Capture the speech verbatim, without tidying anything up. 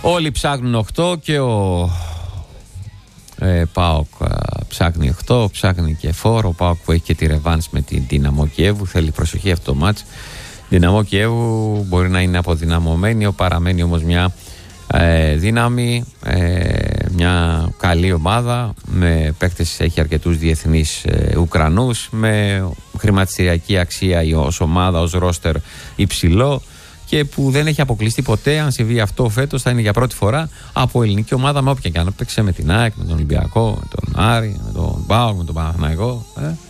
Όλοι ψάχνουν οκτώ και ο ε, ΠΑΟΚ ψάχνει οκτώ, ψάχνει και φορ. Ο ΠΑΟΚ που έχει και τη ρεβάνς με την Δυναμό Κιέβου. Θέλει προσοχή αυτό το μάτς. Δυναμό Κιέβου μπορεί να είναι αποδυναμωμένη, παραμένει όμως μια ε, δύναμη, ε, μια καλή ομάδα με παίκτες, έχει αρκετούς διεθνείς ε, Ουκρανούς, με χρηματιστηριακή αξία ως ομάδα, ως ρόστερ υψηλό και που δεν έχει αποκλειστεί ποτέ. Αν συμβεί αυτό φέτος θα είναι για πρώτη φορά από ελληνική ομάδα, με όποια και αν παίξει, με την ΑΕΚ, με τον Ολυμπιακό, με τον Άρη, με τον ΠΑΟΚ, με τον Παναθηναϊκό. Ε.